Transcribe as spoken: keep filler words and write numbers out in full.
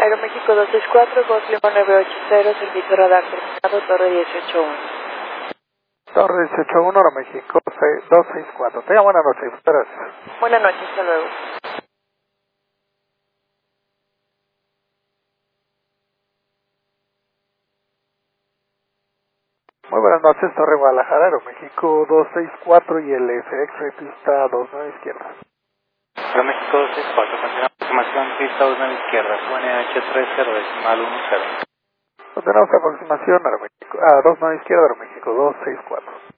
Aeroméxico dos seis cuatro, Golf Lima nueve ocho cero, servicio radar terminado, Torre dieciocho uno. Torre dieciocho uno, Aeroméxico dos seis cuatro. Tenga buena noche, gracias. Buenas noches, hasta luego. Muy buenas noches, Torre Guadalajara, Aeroméxico dos seis cuatro y el F X, pista dos nueve izquierda. Aeroméxico dos seis cuatro, continúa aproximación, pista dos nueve izquierda, U N H tres cero, decimal uno cero. Continuamos aproximación, Aeroméxico, ah, dos nueve izquierda, Aeroméxico dos seis cuatro.